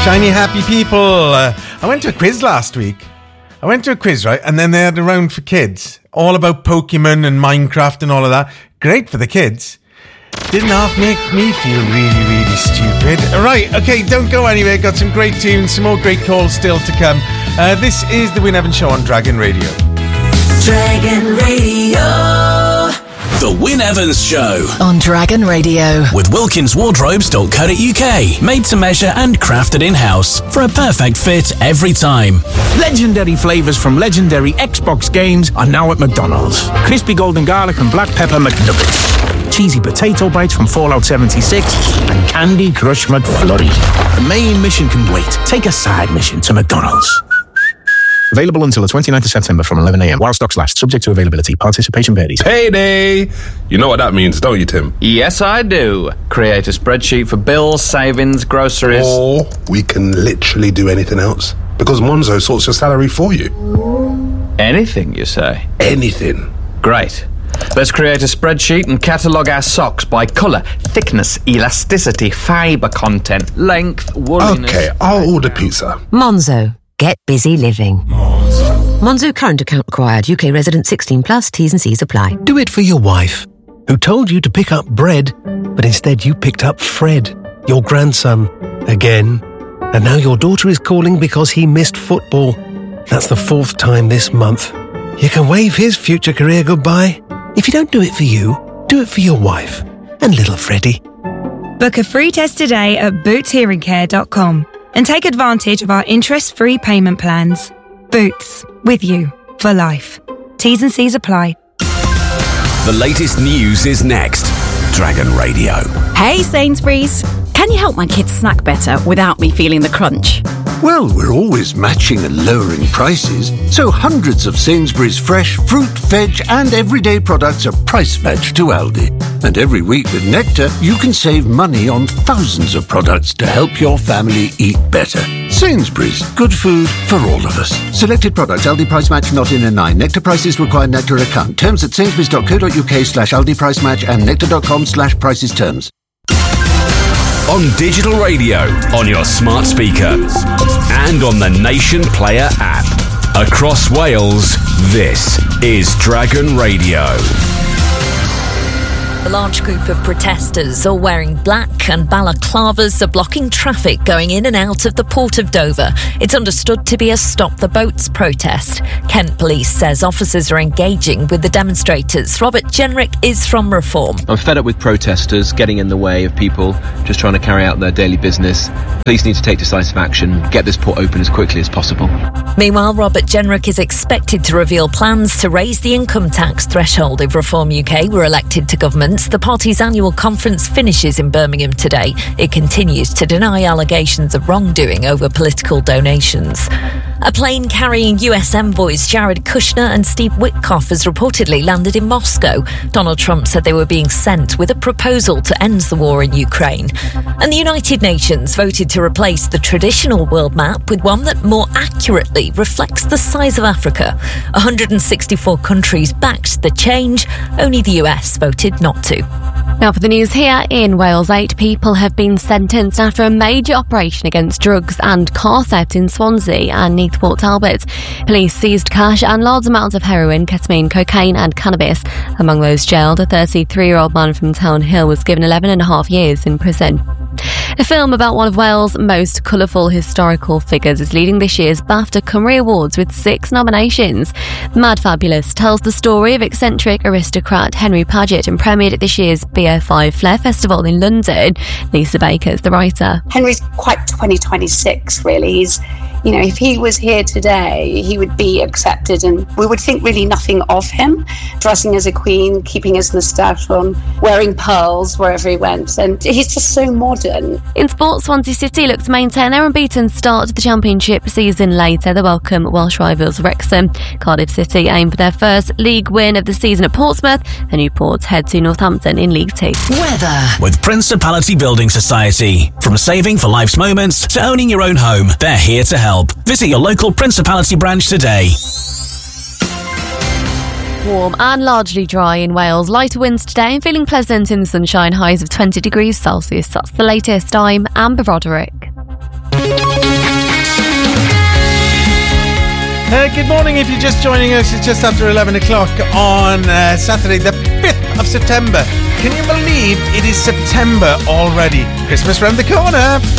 Shiny happy people. I went to a quiz last week. Right? And then they had a round for kids. All about Pokemon and Minecraft and all of that. Great for the kids. Didn't half make me feel really, really stupid. Right, okay, don't go anywhere. Got some great tunes, some more great calls still to come. This is the Wyn Evans Show on Dragon Radio. Dragon Radio. The Wyn Evans Show on Dragon Radio. With WilkinsWardrobes.co.uk. Made to measure and crafted in-house for a perfect fit every time. Legendary flavours from legendary Xbox games are now at McDonald's. Crispy golden garlic and black pepper McNuggets. Cheesy potato bites from Fallout 76 and Candy Crush McFlurry. The main mission can wait. Take a side mission to McDonald's. Available until the 29th of September from 11 a.m. while stocks last. Subject to availability. Participation varies. Payday! You know what that means, don't you, Tim? Yes, I do. Create a spreadsheet for bills, savings, groceries. Or we can literally do anything else. Because Monzo sorts your salary for you. Anything, you say? Anything. Great. Let's create a spreadsheet and catalogue our socks by colour, thickness, elasticity, fibre content, length, wooliness... Okay, I'll order pizza. Monzo. Get busy living. Monzo current account required. UK resident 16 plus. T's and C's apply. Do it for your wife, who told you to pick up bread, but instead you picked up Fred, your grandson, again. And now your daughter is calling because he missed football. That's the 4th time this month. You can wave his future career goodbye. If you don't do it for you, do it for your wife and little Freddie. Book a free test today at bootshearingcare.com. and take advantage of our interest-free payment plans. Boots, with you for life. T's and C's apply. The latest news is next. Dragon Radio. Hey Sainsbury's, can you help my kids snack better without me feeling the crunch? Well, we're always matching and lowering prices, so hundreds of Sainsbury's fresh fruit, veg and everyday products are price matched to Aldi. And every week with Nectar, you can save money on thousands of products to help your family eat better. Sainsbury's, good food for all of us. Selected products, Aldi price match not in a 9. Nectar prices require Nectar account. Terms at sainsburys.co.uk/Aldi price match and nectar.com/prices terms. On digital radio, on your smart speaker, and on the Nation Player app. Across Wales, this is Dragon Radio. A large group of protesters, all wearing black and balaclavas, are blocking traffic going in and out of the Port of Dover. It's understood to be a Stop the Boats protest. Kent Police says officers are engaging with the demonstrators. Robert Jenrick is from Reform. I'm fed up with protesters getting in the way of people just trying to carry out their daily business. Police need to take decisive action, get this port open as quickly as possible. Meanwhile, Robert Jenrick is expected to reveal plans to raise the income tax threshold if Reform UK were elected to government. The party's annual conference finishes in Birmingham today. It continues to deny allegations of wrongdoing over political donations. A plane carrying US envoys Jared Kushner and Steve Witkoff has reportedly landed in Moscow. Donald Trump said they were being sent with a proposal to end the war in Ukraine. And the United Nations voted to replace the traditional world map with one that more accurately reflects the size of Africa. 164 countries backed the change. Only the US voted not to. Now for the news here in Wales, 8 people have been sentenced after a major operation against drugs and car theft in Swansea and Neath Talbot. Police seized cash and large amounts of heroin, ketamine, cocaine and cannabis. Among those jailed, a 33-year-old man from Town Hill was given 11.5 years in prison. A film about one of Wales' most colourful historical figures is leading this year's BAFTA Cymru Awards with 6 nominations. Mad Fabulous tells the story of eccentric aristocrat Henry Paget and premiered at this year's BO5 Flair Festival in London. Lisa Baker's the writer. Henry's quite 2026, really. He's, if he was here today, he would be accepted and we would think really nothing of him. Dressing as a queen, keeping his moustache on, wearing pearls wherever he went. And he's just so modern. In sports, Swansea City look to maintain their unbeaten start to the Championship season later. They welcome Welsh rivals Wrexham. Cardiff City aim for their first league win of the season at Portsmouth. The Newports head to Northampton in League 2. Weather. With Principality Building Society. From saving for life's moments to owning your own home, they're here to help. Visit your local Principality branch today. Warm and largely dry in Wales. Lighter winds today and feeling pleasant in the sunshine. Highs of 20 degrees Celsius. That's the latest. I'm Amber Roderick. Good morning. If you're just joining us, it's just after 11 o'clock on Saturday, the 5th of September. Can you believe it is September already? Christmas round the corner.